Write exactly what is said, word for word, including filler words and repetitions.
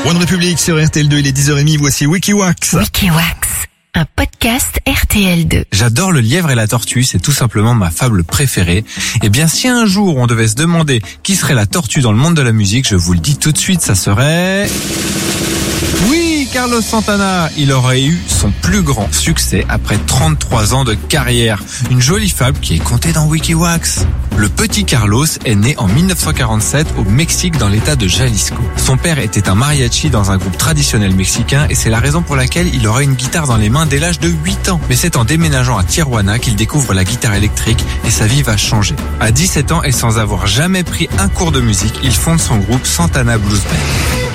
One Republic sur R T L deux, il est dix heures trente, voici Wikiwax. Wikiwax, un podcast R T L deux. J'adore le lièvre et la tortue, c'est tout simplement ma fable préférée. Eh bien, si un jour on devait se demander qui serait la tortue dans le monde de la musique, je vous le dis tout de suite, ça serait... Oui, Carlos Santana. Il aurait eu son plus grand succès après trente-trois ans de carrière. Une jolie fable qui est contée dans Wikiwax. Le petit Carlos est né en mille neuf cent quarante-sept au Mexique dans l'état de Jalisco. Son père était un mariachi dans un groupe traditionnel mexicain et c'est la raison pour laquelle il aura une guitare dans les mains dès l'âge de huit ans. Mais c'est en déménageant à Tijuana qu'il découvre la guitare électrique et sa vie va changer. À dix-sept ans et sans avoir jamais pris un cours de musique, il fonde son groupe Santana Blues Band.